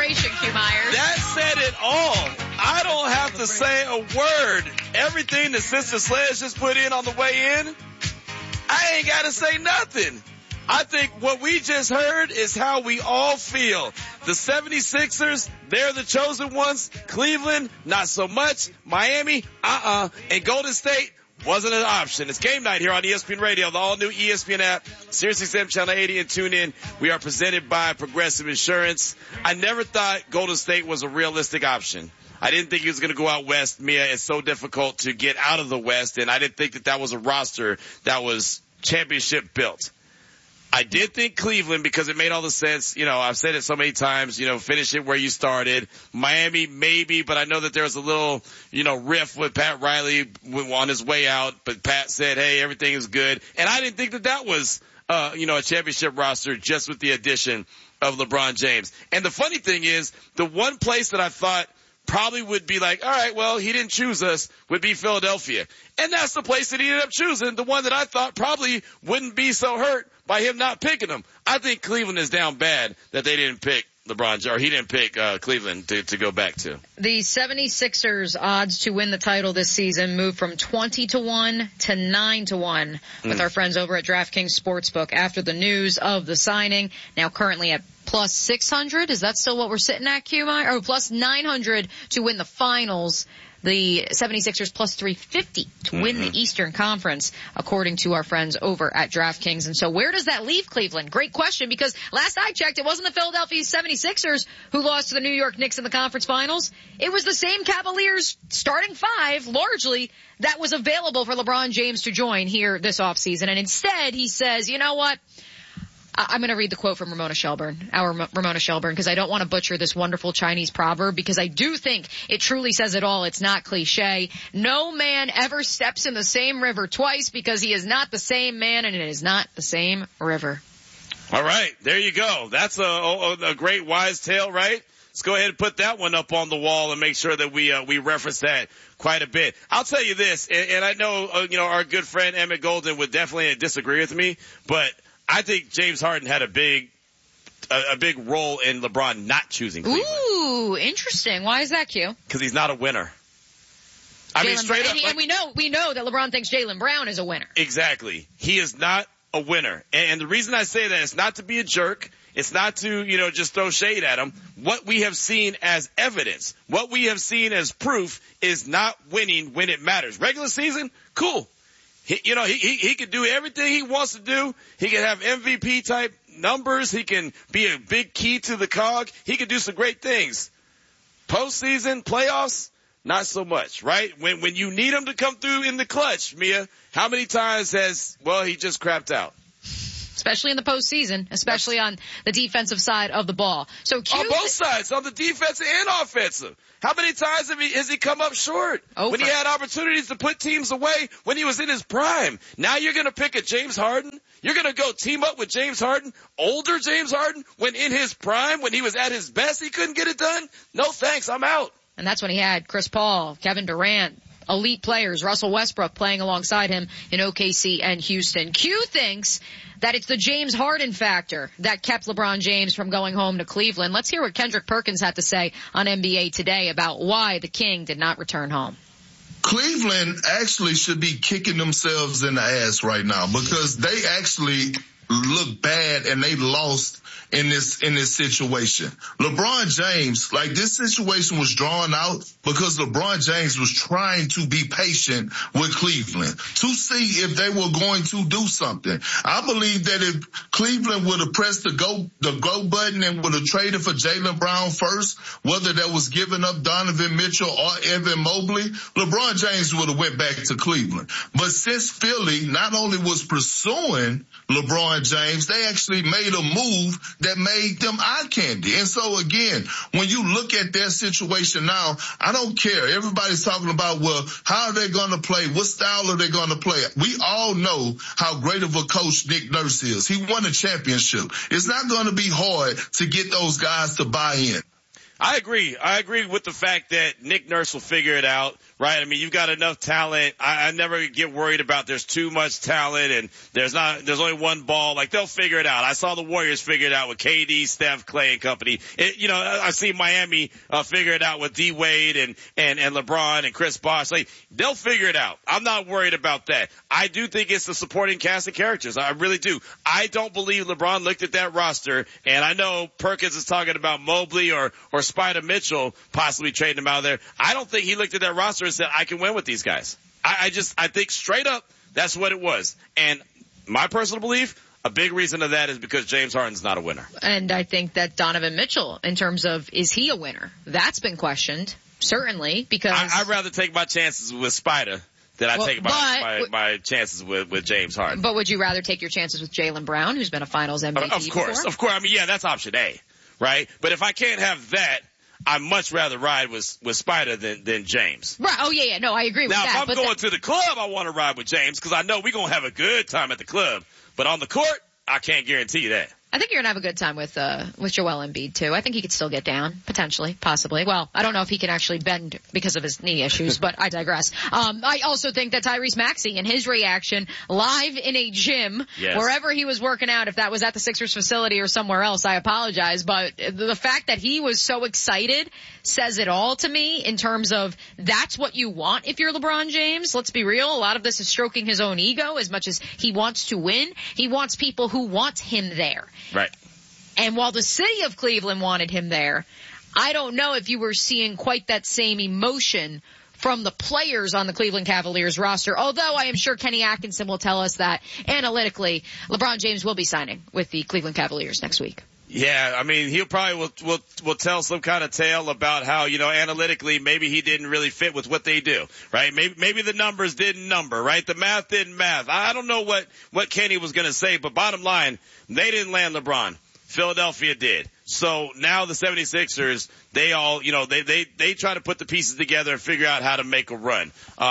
celebration, Q Myers. That said it all. I don't have to say a word. Everything that Sister Sledge just put in on the way in, I ain't got to say nothing. I think what we just heard is how we all feel. The 76ers, they're the chosen ones. Cleveland, not so much. Miami, and Golden State wasn't an option. It's game night here on ESPN Radio, the all-new ESPN app, SiriusXM Channel 80, and tune in. We are presented by Progressive Insurance. I never thought Golden State was a realistic option. I didn't think he was going to go out west. Mia, it's so difficult to get out of the West, and I didn't think that that was a roster that was championship built. I did think Cleveland because it made all the sense. You know, I've said it so many times, you know, finish it where you started. Miami, maybe, but I know that there was a little, you know, riff with Pat Riley on his way out, but Pat said, hey, everything is good. And I didn't think that that was, a championship roster just with the addition of LeBron James. And the funny thing is, the one place that I thought probably would be like, all right, well, he didn't choose us, would be Philadelphia. And that's the place that he ended up choosing, the one that I thought probably wouldn't be so hurt by him not picking him. I think Cleveland is down bad that they didn't pick LeBron, or he didn't pick Cleveland to go back to. The 76ers odds to win the title this season moved from 20-1 to 9-1 with our friends over at DraftKings Sportsbook after the news of the signing. Now currently at plus 600. Is that still what we're sitting at, QMI? Or plus 900 to win the finals. The 76ers plus 350 to win the Eastern Conference, according to our friends over at DraftKings. And so where does that leave Cleveland? Great question, because last I checked, it wasn't the Philadelphia 76ers who lost to the New York Knicks in the conference finals. It was the same Cavaliers starting five, largely, that was available for LeBron James to join here this offseason. And instead, he says, you know what? I'm going to read the quote from Ramona Shelburne, our Ramona Shelburne, because I don't want to butcher this wonderful Chinese proverb, because I do think it truly says it all. It's not cliche. No man ever steps in the same river twice, because he is not the same man and it is not the same river. All right. There you go. That's a great wise tale, right? Let's go ahead and put that one up on the wall and make sure that we reference that quite a bit. I'll tell you this, and I know, our good friend Emmett Golden would definitely disagree with me, but I think James Harden had a big role in LeBron not choosing Cleveland. Ooh, interesting. Why is that, Q? Because he's not a winner. I mean, straight up. And we know that LeBron thinks Jaylen Brown is a winner. Exactly. He is not a winner. And the reason I say that is not to be a jerk. It's not to, just throw shade at him. What we have seen as evidence, what we have seen as proof is not winning when it matters. Regular season, cool. He could do everything he wants to do. He can have MVP type numbers. He can be a big key to the cog. He can do some great things. Postseason, playoffs, not so much, right? When you need him to come through in the clutch, Mia, how many times he just crapped out? Especially in the postseason, especially on the defensive side of the ball. So on both sides, on the defensive and offensive. How many times has he come up short when he had opportunities to put teams away when he was in his prime? Now you're going to pick a James Harden? You're going to go team up with James Harden, older James Harden, when in his prime, when he was at his best, he couldn't get it done? No thanks, I'm out. And that's when he had Chris Paul, Kevin Durant, elite players, Russell Westbrook playing alongside him in OKC and Houston. Q thinks that it's the James Harden factor that kept LeBron James from going home to Cleveland. Let's hear what Kendrick Perkins had to say on NBA Today about why the King did not return home. Cleveland actually should be kicking themselves in the ass right now because they actually look bad and they lost in this situation. LeBron James, this situation was drawn out because LeBron James was trying to be patient with Cleveland to see if they were going to do something. I believe that if Cleveland would have pressed the go button and would have traded for Jaylen Brown first, whether that was giving up Donovan Mitchell or Evan Mobley, LeBron James would have went back to Cleveland. But since Philly not only was pursuing LeBron James, they actually made a move that made them eye candy. And so again, when you look at their situation now, I don't care. Everybody's talking about, how are they going to play? What style are they going to play? We all know how great of a coach Nick Nurse is. He won a championship. It's not going to be hard to get those guys to buy in. I agree. I agree with the fact that Nick Nurse will figure it out, right? I mean, you've got enough talent. I never get worried about there's too much talent and there's only one ball. Like, they'll figure it out. I saw the Warriors figure it out with KD, Steph, Clay, and company. I see Miami figure it out with D Wade and LeBron and Chris Bosh. Like, they'll figure it out. I'm not worried about that. I do think it's the supporting cast of characters. I really do. I don't believe LeBron looked at that roster, and I know Perkins is talking about Mobley or Spider Mitchell possibly trading him out of there. I don't think he looked at that roster and said, I can win with these guys. I think straight up, that's what it was. And my personal belief, a big reason of that is because James Harden's not a winner. And I think that Donovan Mitchell, in terms of, is he a winner? That's been questioned, certainly, because I'd rather take my chances with Spider than I take my chances with James Harden. But would you rather take your chances with Jaylen Brown, who's been a Finals MVP before? Of course. I mean, yeah, that's option A. Right? But if I can't have that, I'd much rather ride with Spider than James. Right. Oh, yeah. No, I agree with that. Now, if I'm going to the club, I want to ride with James because I know we're going to have a good time at the club. But on the court, I can't guarantee you that. I think you're gonna have a good time with Joel Embiid too. I think he could still get down, potentially, possibly. Well, I don't know if he can actually bend because of his knee issues, but I digress. I also think that Tyrese Maxey and his reaction live in a gym, wherever he was working out, if that was at the Sixers facility or somewhere else, I apologize, but the fact that he was so excited says it all to me in terms of that's what you want if you're LeBron James. Let's be real. A lot of this is stroking his own ego as much as he wants to win. He wants people who want him there. Right. And while the city of Cleveland wanted him there, I don't know if you were seeing quite that same emotion from the players on the Cleveland Cavaliers roster, although I am sure Kenny Atkinson will tell us that analytically LeBron James will be signing with the Cleveland Cavaliers next week. Yeah, I mean, he'll probably will tell some kind of tale about how, analytically maybe he didn't really fit with what they do, right? Maybe the numbers didn't number, right? The math didn't math. I don't know what Kenny was going to say, but bottom line, they didn't land LeBron. Philadelphia did. So now the 76ers, they all, they try to put the pieces together and figure out how to make a run.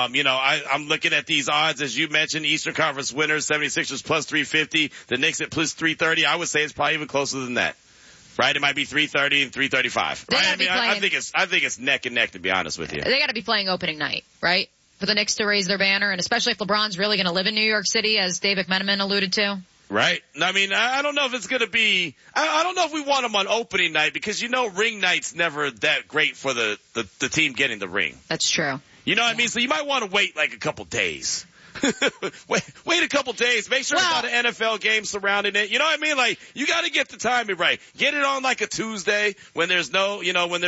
I'm looking at these odds, as you mentioned, Eastern Conference winners, 76ers plus 350, the Knicks at plus 330. I would say it's probably even closer than that. Right? It might be 330 and 335. Right? I think it's neck and neck, to be honest with you. They gotta be playing opening night, right? For the Knicks to raise their banner, and especially if LeBron's really gonna live in New York City, as Dave McMenamin alluded to. Right. I mean, I don't know if it's going to be, I don't know if we want them on opening night because, ring night's never that great for the team getting the ring. That's true. You know what I mean? So you might want to wait like a couple days. wait a couple days. Make sure it's not an NFL game surrounding it. You know what I mean? Like, you got to get the timing right. Get it on like a Tuesday when there's no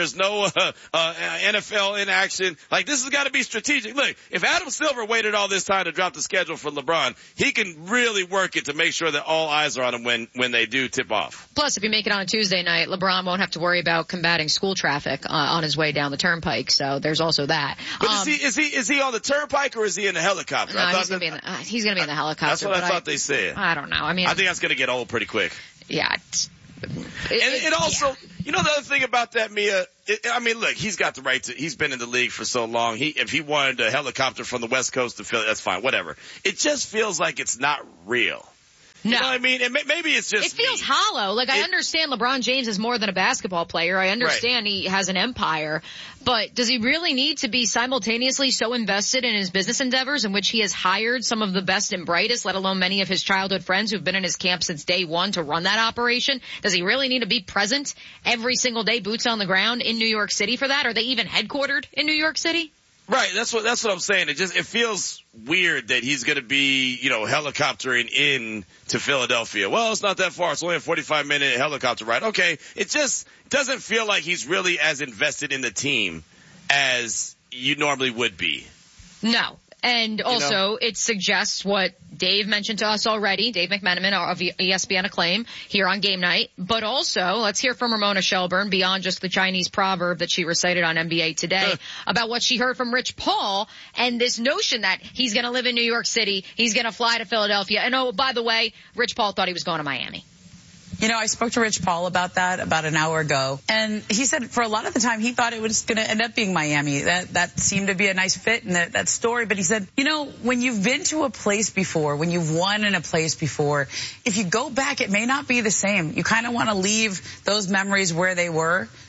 NFL in action. Like, this has got to be strategic. Look, if Adam Silver waited all this time to drop the schedule for LeBron, he can really work it to make sure that all eyes are on him when they do tip off. Plus, if you make it on a Tuesday night, LeBron won't have to worry about combating school traffic on his way down the turnpike. So there's also that. But is he on the turnpike or is he in the helicopter? No, he's going to be in the helicopter. That's what I thought they said. I don't know. I think that's going to get old pretty quick. Yeah. It also, the other thing about that, Mia, look, he's got the right to, he's been in the league for so long. If he wanted a helicopter from the West Coast to Philly, that's fine, whatever. It just feels like it's not real. No. You know what I mean? And maybe it's just it feels hollow. Like, I understand LeBron James is more than a basketball player. I understand he has an empire. But does he really need to be simultaneously so invested in his business endeavors in which he has hired some of the best and brightest, let alone many of his childhood friends who've been in his camp since day one to run that operation? Does he really need to be present every single day, boots on the ground in New York City for that? Are they even headquartered in New York City? Right, that's what I'm saying. It feels weird that he's gonna be, helicoptering in to Philadelphia. Well, it's not that far. It's only a 45-minute helicopter ride. Okay. It just doesn't feel like he's really as invested in the team as you normally would be. No. And also, it suggests what Dave mentioned to us already, Dave McMenamin of ESPN Acclaim here on Game Night. But also, let's hear from Ramona Shelburne, beyond just the Chinese proverb that she recited on NBA Today, about what she heard from Rich Paul and this notion that he's going to live in New York City, he's going to fly to Philadelphia. And oh, by the way, Rich Paul thought he was going to Miami. I spoke to Rich Paul about that about an hour ago, and he said for a lot of the time he thought it was going to end up being Miami. That seemed to be a nice fit in that story. But he said, when you've been to a place before, when you've won in a place before, if you go back, it may not be the same. You kind of want to leave those memories where they were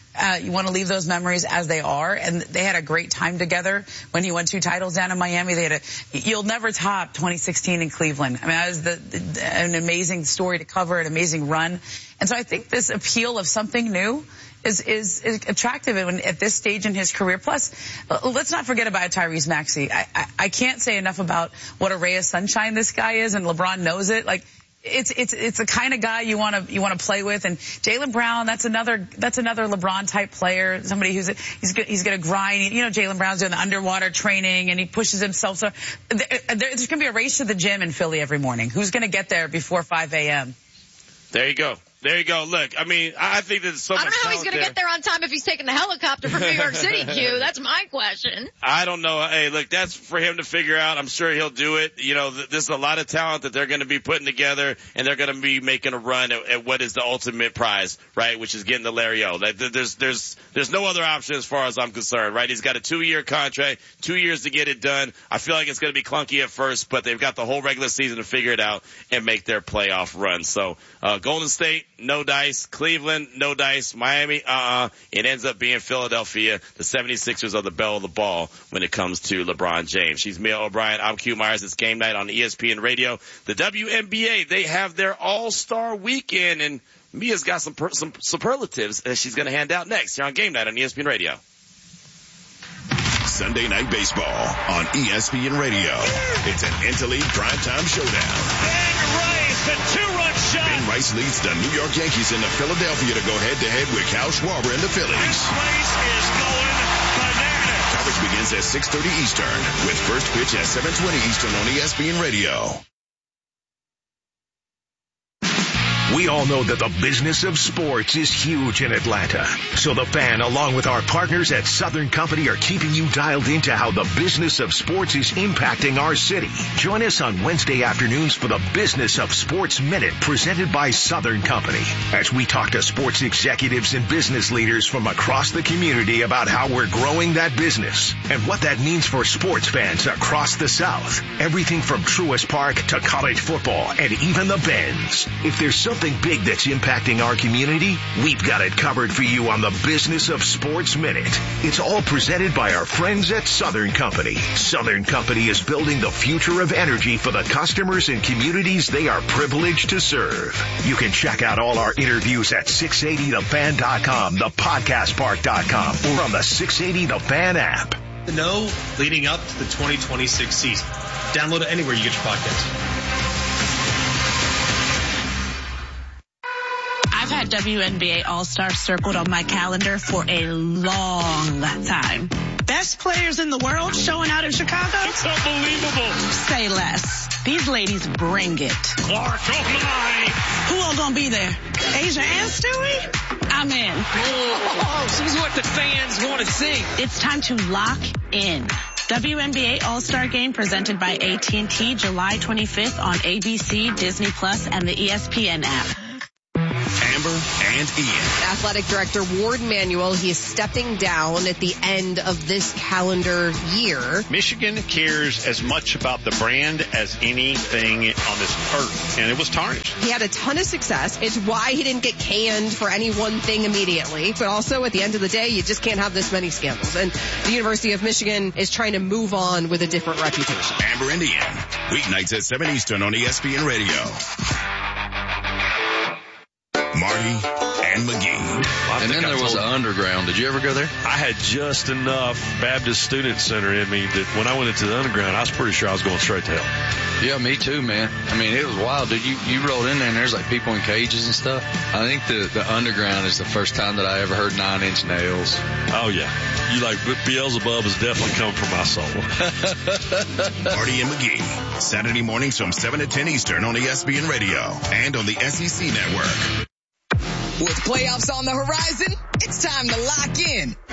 You want to leave those memories as they are, and they had a great time together when he won 2 titles down in Miami. You'll never top 2016 in Cleveland. I mean, that was an amazing story to cover, an amazing run. And so I think this appeal of something new is attractive at this stage in his career. Plus, let's not forget about Tyrese Maxey. I can't say enough about what a ray of sunshine this guy is, and LeBron knows it. Like, it's the kind of guy you want to play with. And Jaylen Brown, that's another LeBron type player, somebody he's going to grind. You know, Jaylen Brown's doing the underwater training and he pushes himself. So there's going to be a race to the gym in Philly every morning. Who's going to get there before 5 a.m.? There you go. There you go. Look, I mean, I think there's so much I don't know how he's going to get there on time if he's taking the helicopter from New York City, Q. That's my question. I don't know. Hey, look, that's for him to figure out. I'm sure he'll do it. You know, there's a lot of talent that they're going to be putting together, and they're going to be making a run at what is the ultimate prize, right, which is getting the Larry O. Like, there's no other option as far as I'm concerned, right? He's got a 2-year contract, 2 years to get it done. I feel like it's going to be clunky at first, but they've got the whole regular season to figure it out and make their playoff run. So, Golden State, no dice. Cleveland, no dice. Miami, It ends up being Philadelphia. The 76ers are the belle of the ball when it comes to LeBron James. She's Mia O'Brien. I'm Q Myers. It's game night on ESPN Radio. The WNBA, they have their All-Star Weekend, and Mia's got some superlatives that she's going to hand out next here on Game Night on ESPN Radio. Sunday Night Baseball on ESPN Radio. It's an interleague primetime showdown. The 2-run shot. Ben Rice leads the New York Yankees into Philadelphia to go head-to-head with Kyle Schwarber and the Phillies. This place is going bananas. Coverage begins at 6:30 Eastern with first pitch at 7:20 Eastern on ESPN Radio. We all know that the business of sports is huge in Atlanta. So the Fan, along with our partners at Southern Company, are keeping you dialed into how the business of sports is impacting our city. Join us on Wednesday afternoons for the Business of Sports Minute, presented by Southern Company, as we talk to sports executives and business leaders from across the community about how we're growing that business and what that means for sports fans across the South. Everything from Truist Park to college football and even the Bends. If there's something big that's impacting our community, we've got it covered for you on the Business of Sports Minute. It's all presented by our friends at Southern Company. Southern Company is building the future of energy for the customers and communities they are privileged to serve. You can check out all our interviews at 680thefan.com, thepodcastpark.com, or on the 680 The Fan app. To know leading up to the 2026 season. Download it anywhere you get your podcasts. I've had WNBA All-Star circled on my calendar for a long time. Best players in the world showing out in Chicago? It's unbelievable. Say less. These ladies bring it. Clark, oh my. Who all gonna be there? Asia and Stewie? I'm in. Oh, this is what the fans want to see. It's time to lock in. WNBA All-Star Game presented by AT&T July 25th on ABC, Disney Plus, and the ESPN app. Amber and Ian. Athletic Director Ward Manuel, he is stepping down at the end of this calendar year. Michigan cares as much about the brand as anything on this earth, and it was tarnished. He had a ton of success. It's why he didn't get canned for any one thing immediately. But also, at the end of the day, you just can't have this many scandals. And the University of Michigan is trying to move on with a different reputation. Amber and Ian, weeknights at 7 Eastern on ESPN Radio. Marty and McGee. And then there was an underground. Did you ever go there? I had just enough Baptist Student Center in me that when I went into the underground, I was pretty sure I was going straight to hell. Yeah, me too, man. I mean, it was wild, dude. You rolled in there and there's like people in cages and stuff. I think the underground is the first time that I ever heard 9 Inch Nails. Oh yeah. You like Beelzebub is definitely coming from my soul. Marty and McGee, Saturday mornings from 7 to 10 Eastern on ESPN Radio and on the SEC Network. With playoffs on the horizon, it's time to lock in